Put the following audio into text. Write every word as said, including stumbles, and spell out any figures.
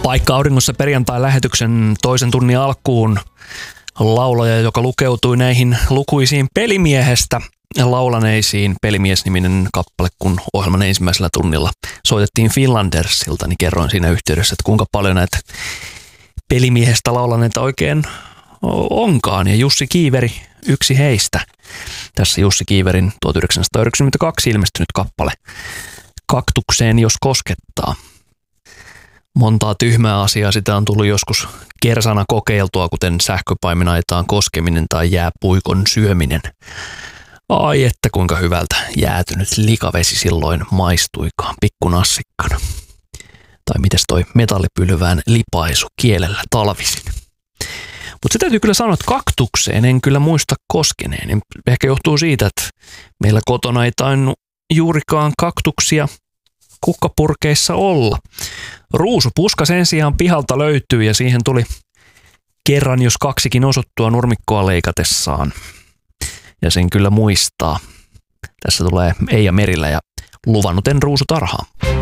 Paikka auringossa perjantai-lähetyksen toisen tunnin alkuun laulaja, joka lukeutui näihin lukuisiin Pelimiehestä laulaneisiin. Pelimies-niminen kappale, kun ohjelman ensimmäisellä tunnilla soitettiin Finlandersilta, niin kerroin siinä yhteydessä, että kuinka paljon näitä Pelimiehestä laulaneita oikein onkaan. Ja Jussi Kiiveri, yksi heistä. Tässä Jussi Kiiverin tuhatyhdeksänsataayhdeksänkymmentäkaksi ilmestynyt kappale Kaktukseen, jos koskettaa. Montaa tyhmää asiaa sitä on tullut joskus kersana kokeiltua, kuten sähköpaimenaitaan koskeminen tai jääpuikon syöminen. Ai että kuinka hyvältä jäätynyt likavesi silloin maistuikaan pikkunassikkana. Tai mites toi metallipylvään lipaisu kielellä talvisin. Mutta se täytyy kyllä sanoa, että kaktukseen en kyllä muista koskeneen. Ehkä johtuu siitä, että meillä kotona ei tainnut juurikaan kaktuksia kukkapurkeissa olla. Ruusupuska sen sijaan pihalta löytyy ja siihen tuli kerran jos kaksikin osuttua nurmikkoa leikatessaan. Ja sen kyllä muistaa. Tässä tulee Eija Merilä ja Luvannut en ruusutarhaa.